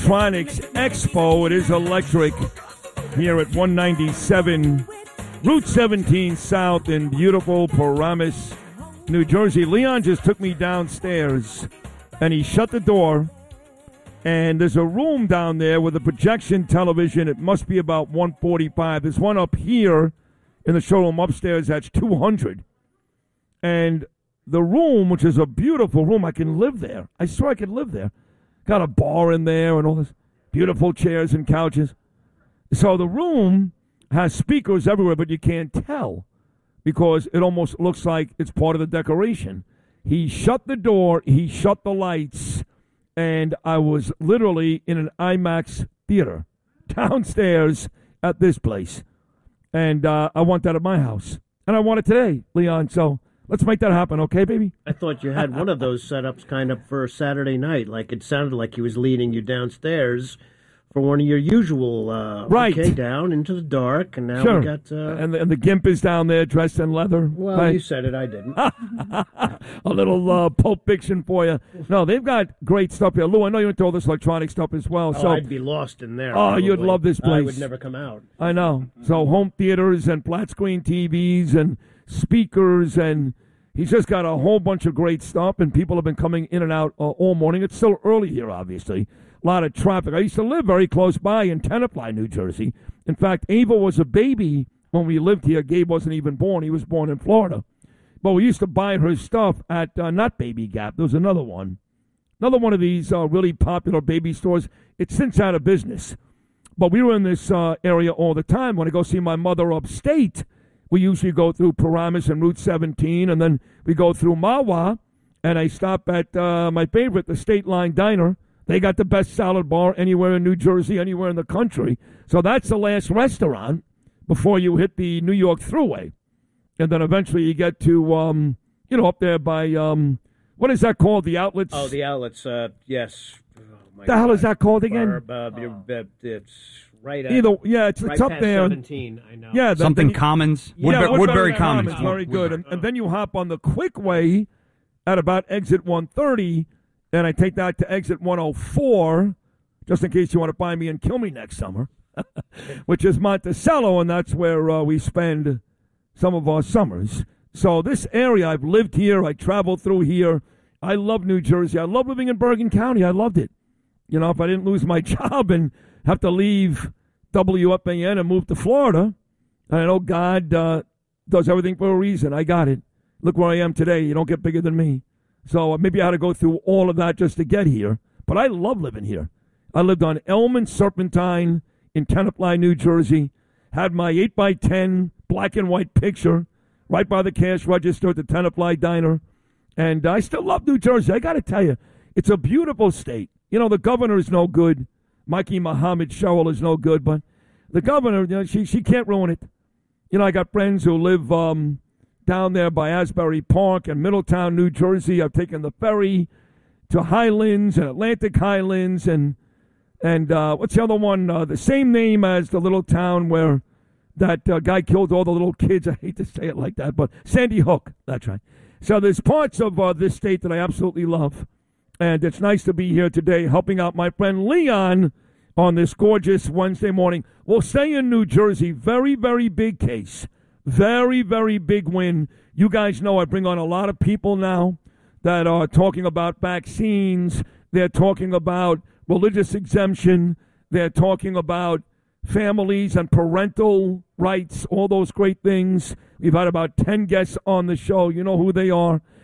Electronics Expo. It is electric here at 197 Route 17 South in beautiful Paramus, New Jersey. Leon just took me downstairs, and he shut the door, and there's a room down there with a projection television. It must be about 145. There's one up here in the showroom upstairs that's 200. And the room, which is a beautiful room, I can live there. I swear I could live there. Got a bar in there and all this beautiful chairs and couches. So the room has speakers everywhere, but you can't tell because it almost looks like it's part of the decoration. He shut the door, he shut the lights, and I was literally in an IMAX theater downstairs at this place. And I want that at my house. And I want it today, Leon. So let's make that happen, okay, baby? I thought you had one of those setups kind of for a Saturday night. Like it sounded like he was leading you downstairs for one of your usual, right. Okay, down into the dark, and now sure. we got... And the gimp is down there dressed in leather. Well, right? You said it, I didn't. A little Pulp Fiction for you. No, they've got great stuff here. Lou, I know you're into all this electronic stuff as well. Oh, so I'd be lost in there. Oh, probably. you'd love this place. I would never come out. I know. So home theaters and flat screen TVs and speakers, and he's just got a whole bunch of great stuff, and people have been coming in and out all morning. It's still early here, obviously. A lot of traffic. I used to live very close by in Tenafly, New Jersey. In fact, Ava was a baby when we lived here. Gabe wasn't even born. He was born in Florida. But we used to buy her stuff at, not Baby Gap. There was another one. Another one of these really popular baby stores. It's since out of business. But we were in this area all the time. When I go see my mother upstate, we usually go through Paramus and Route 17, and then we go through Mahwah, and I stop at my favorite, the State Line Diner. They got the best salad bar anywhere in New Jersey, anywhere in the country. So that's the last restaurant before you hit the New York Thruway. And then eventually you get to, up there by, what is that called, the outlets? Oh, the outlets, yes. Oh, my the hell is that called again? It's right at... It's right up past there. 17, I know. Yeah, Something Commons. Woodbury Commons. Very good. And then you hop on the quick way at about exit 130, and I take that to exit 104, just in case you want to find me and kill me next summer, which is Monticello, and that's where we spend some of our summers. So this area, I've lived here. I traveled through here. I love New Jersey. I love living in Bergen County. I loved it. You know, if I didn't lose my job and have to leave WFAN and move to Florida, I know God does everything for a reason. I got it. Look where I am today. You don't get bigger than me. So maybe I had to go through all of that just to get here. But I love living here. I lived on Elm and Serpentine in Tenafly, New Jersey. Had my 8x10 black and white picture right by the cash register at the Tenafly Diner. And I still love New Jersey. I got to tell you, it's a beautiful state. You know, the governor is no good. Mikey Muhammad Sherrill is no good. But the governor, you know, she can't ruin it. You know, I got friends who live down there by Asbury Park and Middletown, New Jersey. I've taken the ferry to Highlands and Atlantic Highlands and what's the other one? The same name as the little town where that guy killed all the little kids. I hate to say it like that, but Sandy Hook. That's right. So there's parts of this state that I absolutely love. And it's nice to be here today helping out my friend Leon on this gorgeous Wednesday morning. We'll stay in New Jersey. Very, very big case. Very, very big win. You guys know I bring on a lot of people now that are talking about vaccines. They're talking about religious exemption. They're talking about families and parental rights, all those great things. We've had about 10 guests on the show. You know who they are.